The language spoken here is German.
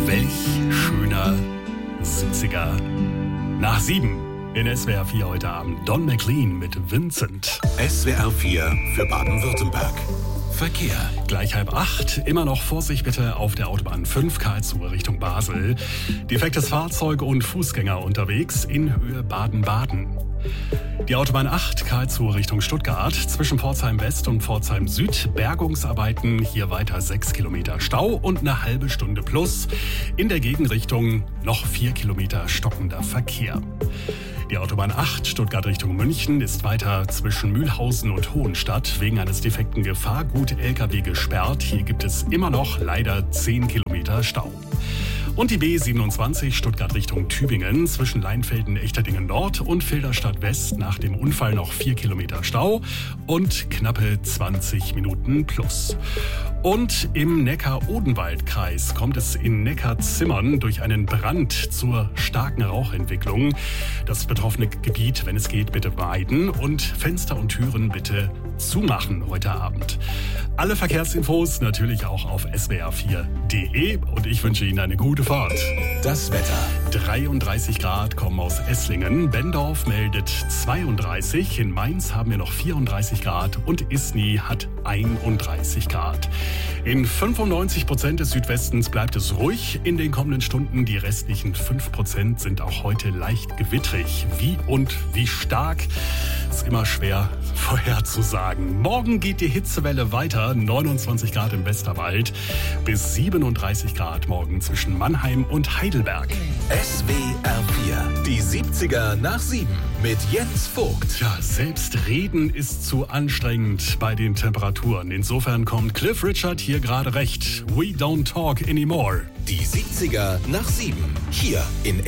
Welch schöner 70er. Nach 7 in SWR 4 heute Abend. Don McLean mit Vincent. SWR 4 für Baden-Württemberg. Verkehr. Gleich 7:30. Immer noch Vorsicht bitte auf der Autobahn 5 Karlsruhe Richtung Basel. Defektes Fahrzeug und Fußgänger unterwegs in Höhe Baden-Baden. Die Autobahn 8 Karlsruhe Richtung Stuttgart zwischen Pforzheim West und Pforzheim Süd. Bergungsarbeiten, hier weiter 6 Kilometer Stau und eine halbe Stunde plus. In der Gegenrichtung noch 4 Kilometer stockender Verkehr. Die Autobahn 8 Stuttgart Richtung München ist weiter zwischen Mühlhausen und Hohenstadt wegen eines defekten Gefahrgut-LKW gesperrt. Hier gibt es immer noch leider 10 Kilometer Stau. Und die B27 Stuttgart Richtung Tübingen zwischen Leinfelden-Echterdingen Nord und Filderstadt West nach dem Unfall noch 4 Kilometer Stau und knappe 20 Minuten plus. Und im Neckar-Odenwald-Kreis kommt es in Neckarzimmern durch einen Brand zur starken Rauchentwicklung. Das betroffene Gebiet, wenn es geht, bitte meiden und Fenster und Türen bitte zumachen heute Abend. Alle Verkehrsinfos natürlich auch auf swr4.de und ich wünsche Ihnen eine gute Fahrt. Das Wetter. 33 Grad kommen aus Esslingen. Bendorf meldet 32. In Mainz haben wir noch 34 Grad und Isny hat 31 Grad. In 95% des Südwestens bleibt es ruhig in den kommenden Stunden. Die restlichen 5% sind auch heute leicht gewittrig. Wie und wie stark ist immer schwer vorherzusagen. Morgen geht die Hitzewelle weiter. 29 Grad im Westerwald bis 37 Grad morgen zwischen Mannheim und Heidelberg. SWR 4, die 70er nach 7 mit Jens Vogt. Ja, selbst reden ist zu anstrengend bei den Temperaturen. Insofern kommt Cliff Richard hier gerade recht. We don't talk anymore. Die 70er nach 7, hier in